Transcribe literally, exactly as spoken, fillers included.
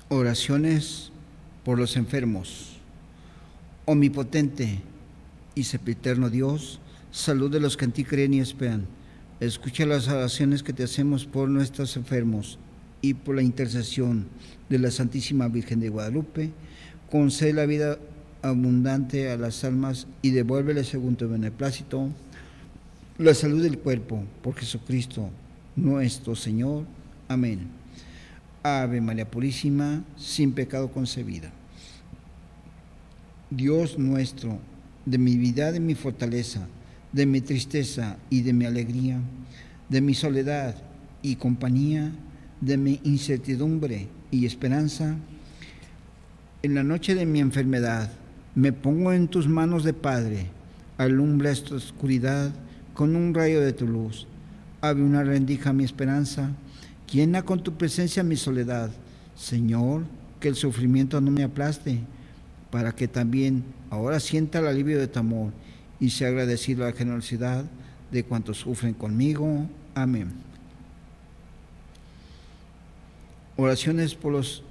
Oraciones por los enfermos. Omnipotente y sempiterno Dios, salud de los que en ti creen y esperan. Escucha las oraciones que te hacemos por nuestros enfermos y por la intercesión de la Santísima Virgen de Guadalupe. Concede la vida abundante a las almas y devuélvele según tu beneplácito la salud del cuerpo, por Jesucristo nuestro Señor. Amén. Ave María Purísima, sin pecado concebida. Dios nuestro, de mi vida, de mi fortaleza, de mi tristeza y de mi alegría, de mi soledad y compañía, de mi incertidumbre y esperanza, en la noche de mi enfermedad, me pongo en tus manos de Padre, alumbra esta oscuridad con un rayo de tu luz, abre una rendija a mi esperanza, llena con tu presencia mi soledad. Señor, que el sufrimiento no me aplaste, para que también ahora sienta el alivio de tu amor y sea agradecido a la generosidad de cuantos sufren conmigo. Amén. Oraciones por los